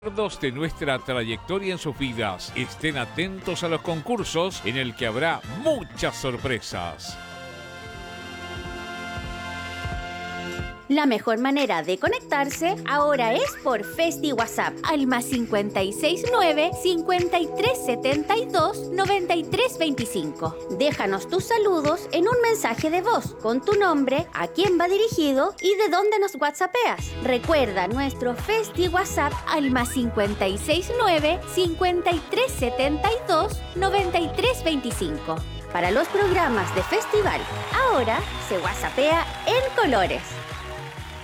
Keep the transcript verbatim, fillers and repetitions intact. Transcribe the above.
de nuestra trayectoria en sus vidas. Estén atentos a los concursos en el que habrá muchas sorpresas. La mejor manera de conectarse ahora es por Festi WhatsApp al más cincuenta y seis nueve, cincuenta y tres setenta y dos, noventa y tres veinticinco. Déjanos tus saludos en un mensaje de voz con tu nombre, a quién va dirigido y de dónde nos whatsappeas. Recuerda nuestro Festi WhatsApp al más cincuenta y seis nueve, cincuenta y tres setenta y dos, noventa y tres veinticinco. Para los programas de festival, ahora se whatsappea en colores.